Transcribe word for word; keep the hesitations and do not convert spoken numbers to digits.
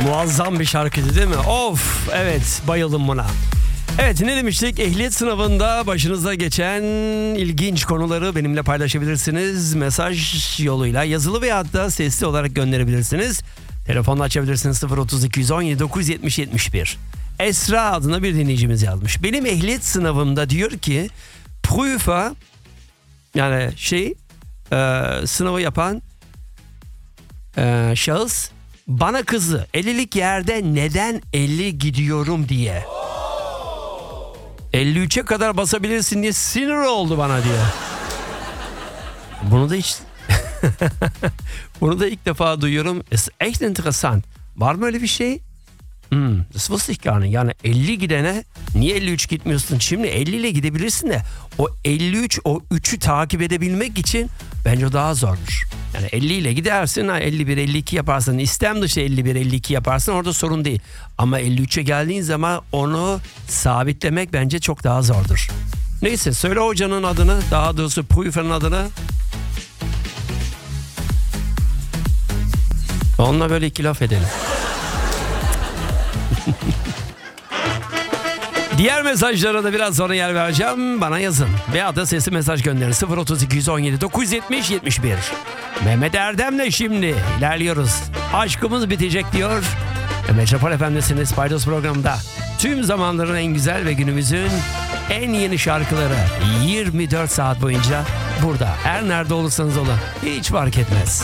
Muazzam bir şarkıydı değil mi? Of, evet, bayıldım buna. Evet, ne demiştik? Ehliyet sınavında başınıza geçen ilginç konuları benimle paylaşabilirsiniz. Mesaj yoluyla, yazılı veya da sesli olarak gönderebilirsiniz. Telefonla açabilirsiniz. Sıfır otuz iki on yedi dokuz yetmiş yetmiş bir. Esra adına bir dinleyicimiz yazmış. Benim ehliyet sınavımda diyor ki Prüfer, yani şey e, sınavı yapan e, şahıs bana kızdı. ellilik yerde neden elli gidiyorum diye. elli üçe kadar basabilirsin diye sinir oldu bana diyor. Bunu da hiç bunu da ilk defa duyuyorum. Es echt interessant. Var mı öyle bir şey? Hmm, das wusste ich gar nicht. Yani elli gidene niye elli üç gitmiyorsun? Şimdi elli ile gidebilirsin de o elli üç, o üçü takip edebilmek için bence daha zordur. Yani elli ile gidersin, elli bir elli iki yaparsın. İstem dışı elli bir elli iki yaparsın, orada sorun değil. Ama elli üçe geldiğin zaman onu sabitlemek bence çok daha zordur. Neyse, söyle hocanın adını, daha doğrusu Prüfer'in adını. Onunla böyle iki laf edelim. Diğer mesajlara da biraz sonra yer vereceğim. Bana yazın veya da sesli mesaj gönderin. Sıfır otuz iki on yedi dokuz yetmiş yetmiş bir. Mehmet Erdem'le şimdi ilerliyoruz. Aşkımız bitecek diyor. Metropol F M'desiniz, Paydos programında. Tüm zamanların en güzel ve günümüzün en yeni şarkıları yirmi dört saat boyunca burada. Her nerede olursanız olun, hiç fark etmez.